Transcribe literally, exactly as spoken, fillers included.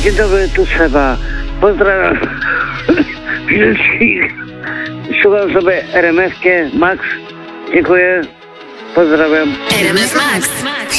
Dzień dobry, tu Seba. Pozdrawiam wszystkich. Słucham sobie R M F-kie Max. Dziękuję. Pozdrawiam. R M F Max.